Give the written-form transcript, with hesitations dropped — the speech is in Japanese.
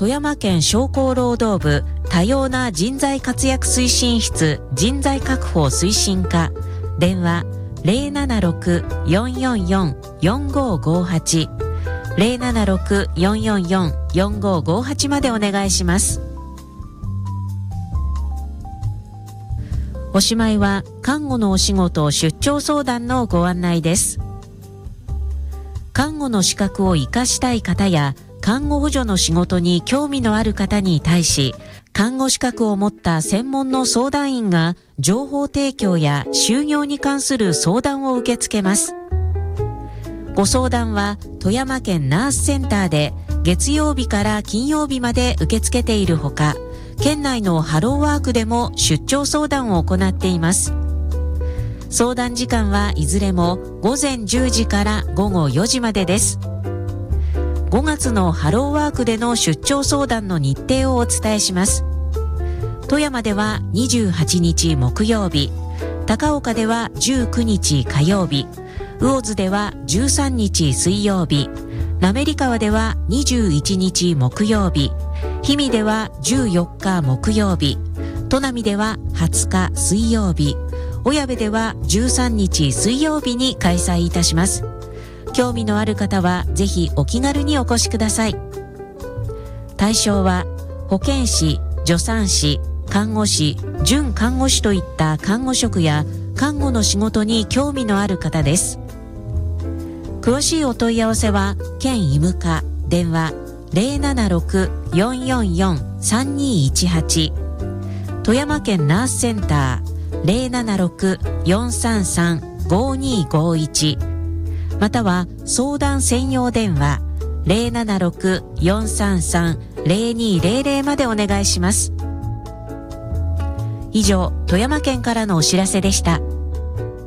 富山県商工労働部多様な人材活躍推進室人材確保推進課、電話 076-444-4558 076-444-4558 までお願いします。おしまいは看護のお仕事出張相談のご案内です。看護の資格を生かしたい方や看護補助の仕事に興味のある方に対し、看護資格を持った専門の相談員が情報提供や就業に関する相談を受け付けます。ご相談は富山県ナースセンターで月曜日から金曜日まで受け付けているほか、県内のハローワークでも出張相談を行っています。相談時間はいずれも午前10時から午後4時までです。5月のハローワークでの出張相談の日程をお伝えします。富山では28日木曜日、高岡では19日火曜日、魚津では13日水曜日、滑川では21日木曜日、氷見では14日木曜日、砺波では20日水曜日、小矢部では13日水曜日に開催いたします。興味のある方はぜひお気軽にお越しください。対象は保健師、助産師、看護師、準看護師といった看護職や看護の仕事に興味のある方です。詳しいお問い合わせは県医務課電話 076-444-3218 富山県ナースセンター 076-433-5251 または相談専用電話 076-433-0200 までお願いします。以上、富山県からのお知らせでした。